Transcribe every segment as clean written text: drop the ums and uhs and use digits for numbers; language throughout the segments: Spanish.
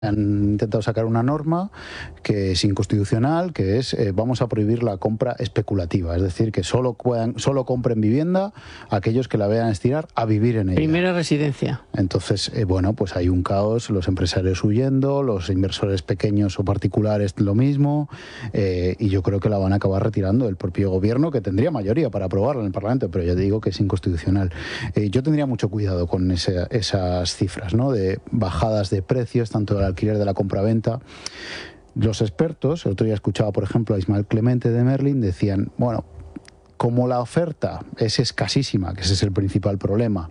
Han intentado sacar una norma que es inconstitucional, que es vamos a prohibir la compra especulativa, es decir, que solo compren vivienda aquellos que la vean estirar a vivir en ella. Primera residencia. Entonces, bueno, pues hay un caos, los empresarios huyendo, los inversores pequeños o particulares lo mismo, y yo creo que la van a acabar retirando el propio gobierno, que tendría mayoría para aprobarla en el Parlamento, pero ya te digo que es inconstitucional. Yo tendría mucho cuidado con esas cifras, ¿no?, de bajadas de precios, tanto de la alquiler de la compraventa. Los expertos, el otro día escuchaba por ejemplo a Ismael Clemente de Merlin, decían, bueno, como la oferta es escasísima, que ese es el principal problema,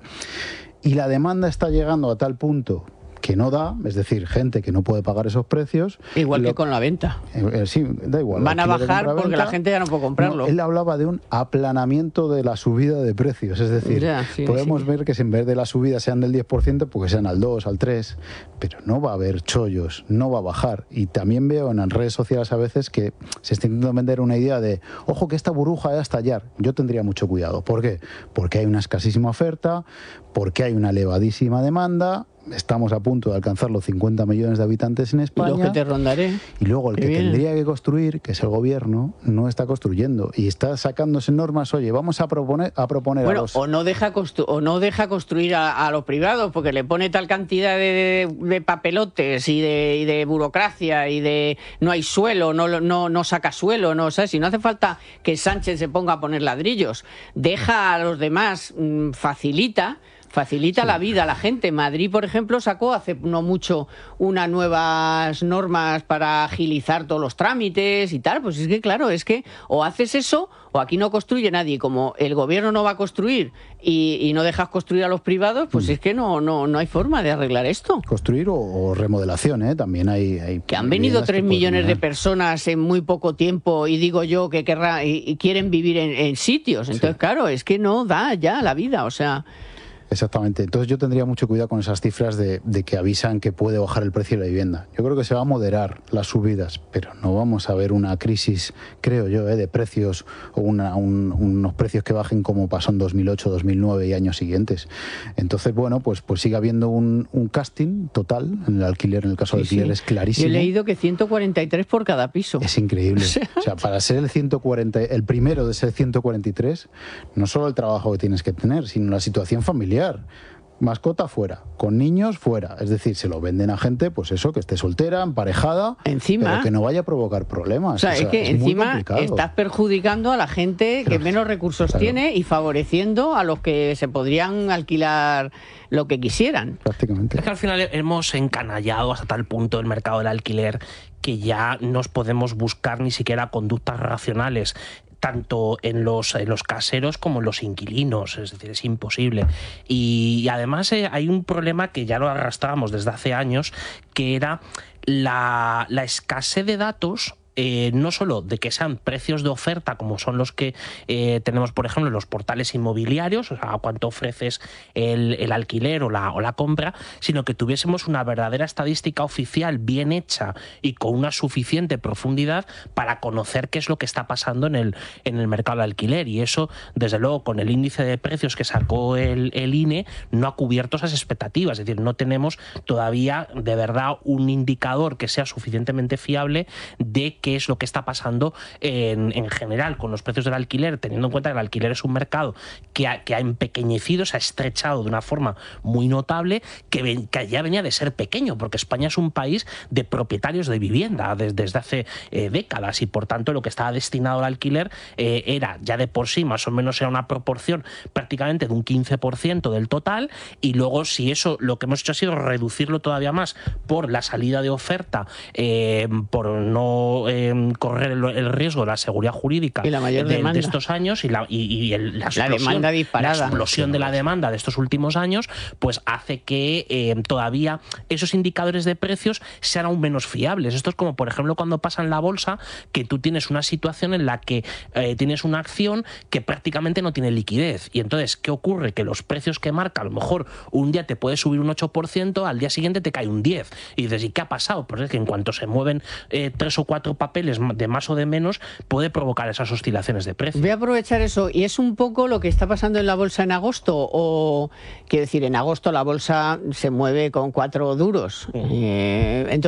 y la demanda está llegando a tal punto que no da, es decir, gente que no puede pagar esos precios. Igual que con la venta. Sí, da igual. Van a bajar porque la gente ya no puede comprarlo. No, él hablaba de un aplanamiento de la subida de precios, es decir, podemos ver que si en vez de la subida sean del 10%, pues sean al 2, al 3, pero no va a haber chollos, no va a bajar. Y también veo en las redes sociales a veces que se está intentando vender una idea de, ojo que esta burbuja va a estallar. Yo tendría mucho cuidado. ¿Por qué? Porque hay una escasísima oferta, porque hay una elevadísima demanda. Estamos a punto de alcanzar los 50 millones de habitantes en España. Y los que te rondaré. Y luego el que tendría que construir, que es el gobierno, no está construyendo. Y está sacándose normas, oye, vamos a proponer bueno, a los... o no deja construir a los privados, porque le pone tal cantidad de papelotes y de burocracia y de no hay suelo, no saca suelo, no, ¿sabes? Si no hace falta que Sánchez se ponga a poner ladrillos, deja a los demás, facilita la vida a la gente. Madrid, por ejemplo, sacó hace no mucho unas nuevas normas para agilizar todos los trámites y tal. Pues es que, claro, es que o haces eso o aquí no construye nadie. Como el gobierno no va a construir y no dejas construir a los privados, pues es que no hay forma de arreglar esto. Construir o remodelación, ¿eh? También hay que han venido 3 millones de personas en muy poco tiempo y digo yo que quieren vivir en sitios. Entonces, claro, es que no da ya la vida, o sea... Exactamente. Entonces yo tendría mucho cuidado con esas cifras de que avisan que puede bajar el precio de la vivienda. Yo creo que se va a moderar las subidas, pero no vamos a ver una crisis, creo yo, de precios o unos precios que bajen como pasó en 2008, 2009 y años siguientes. Entonces, bueno, pues sigue habiendo un casting total en el alquiler, en el caso del alquiler es clarísimo. Yo he leído que 143 por cada piso. Es increíble. O sea, para ser el primero de ser 143, no solo el trabajo que tienes que tener, sino la situación familiar. Mascota fuera, con niños fuera, es decir, se lo venden a gente, pues eso, que esté soltera, emparejada, encima, pero que no vaya a provocar problemas. O sea, es que encima estás perjudicando a la gente que menos recursos tiene y favoreciendo a los que se podrían alquilar lo que quisieran. Prácticamente. Es que al final hemos encanallado hasta tal punto el mercado del alquiler que ya no podemos buscar ni siquiera conductas racionales, tanto en los caseros como en los inquilinos, es decir, es imposible. Y además hay un problema que ya lo arrastrábamos desde hace años, que era la escasez de datos. No solo de que sean precios de oferta como son los que tenemos, por ejemplo, en los portales inmobiliarios, o sea, cuánto ofreces el alquiler o la compra, sino que tuviésemos una verdadera estadística oficial bien hecha y con una suficiente profundidad para conocer qué es lo que está pasando en el mercado del alquiler. Y eso, desde luego, con el índice de precios que sacó el INE, no ha cubierto esas expectativas. Es decir, no tenemos todavía de verdad un indicador que sea suficientemente fiable de qué es lo que está pasando en general con los precios del alquiler, teniendo en cuenta que el alquiler es un mercado que ha empequeñecido, se ha estrechado de una forma muy notable, que ya venía de ser pequeño, porque España es un país de propietarios de vivienda desde hace décadas, y por tanto lo que estaba destinado al alquiler era ya de por sí más o menos era una proporción prácticamente de un 15% del total, y luego si eso lo que hemos hecho ha sido reducirlo todavía más por la salida de oferta, por no correr el riesgo de la seguridad jurídica y la mayor demanda de estos años y la demanda disparada. La explosión de la demanda de estos últimos años, pues hace que todavía esos indicadores de precios sean aún menos fiables. Esto es como, por ejemplo, cuando pasa en la bolsa, que tú tienes una situación en la que tienes una acción que prácticamente no tiene liquidez. Y entonces, ¿qué ocurre? Que los precios que marca, a lo mejor un día te puede subir un 8%, al día siguiente te cae un 10%. Y dices, ¿y qué ha pasado? Pues es que en cuanto se mueven 3 o 4 papeles de más o de menos puede provocar esas oscilaciones de precio. Voy a aprovechar eso, y es un poco lo que está pasando en la bolsa en agosto, o quiero decir, en agosto la bolsa se mueve con 4 duros. Entonces